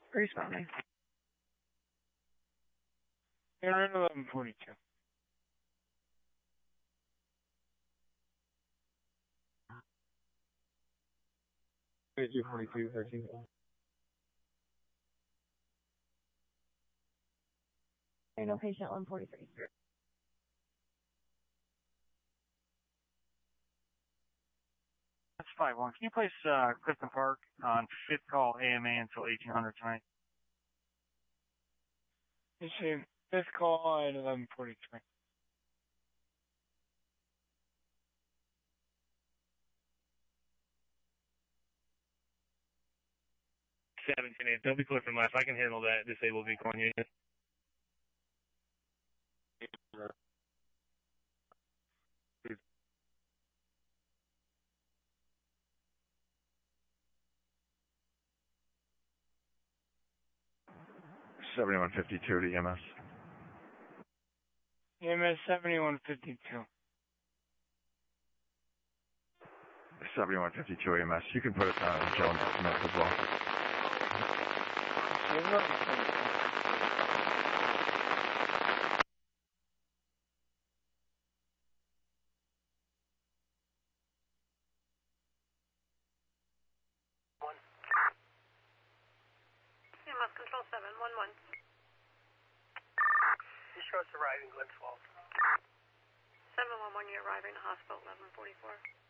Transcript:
Responding. Aaron 1142. 42, 13. No patient 143. That's 5-1. Can you place Clifton Park on 5th call AMA until 1800 tonight? Issue 5th call at 1143. 17-8. Don't be Clifton left. I can handle that. Disabled vehicle on unit. $7152 to EMS. EMS 7152. 7152 EMS. You can put it on Jones Smith as well. EMS Control 711. This show's arriving, Glen Falls. 711, you're arriving to hospital 1144.